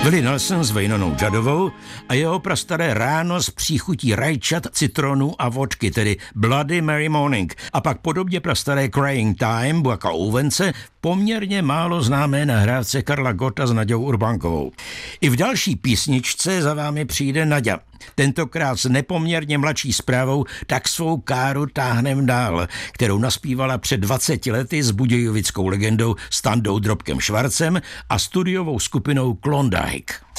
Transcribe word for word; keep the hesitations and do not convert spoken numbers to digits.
Willie Nelson s Vejnonou Jadovou a jeho prastaré Ráno s příchutí rajčat, citronu a vodky, tedy Bloody Mary Morning. A pak podobně prastaré Crying Time, Buaka Ouvence, poměrně málo známé nahrávce Karla Gotta s Naďou Urbánkovou. I v další písničce za vámi přijde Naďa. Tentokrát s nepoměrně mladší zprávou Tak svou káru táhnem dál, kterou naspívala před dvaceti lety s budějovickou legendou Standou Drobkem Švarcem a studiovou skupinou Klondike.